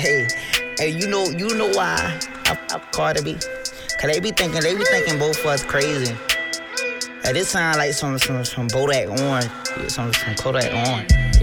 Hey, hey, you know why I Cardi B? Cause they be thinking both of us crazy. Hey, this sound like some Bodak Orange, some Kodak Orange.